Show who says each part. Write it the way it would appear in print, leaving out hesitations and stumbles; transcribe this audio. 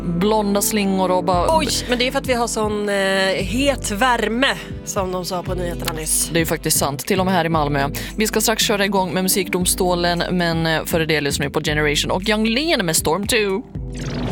Speaker 1: blonda slingor och bara...
Speaker 2: Oj, men det är för att vi har sån het värme som de sa på nyheterna nyss.
Speaker 1: Det är ju faktiskt sant, till och med här i Malmö. Vi ska strax köra igång med Musikdomstolen, men före det lyssnar vi på Generation och Yung Lean med Storm 2.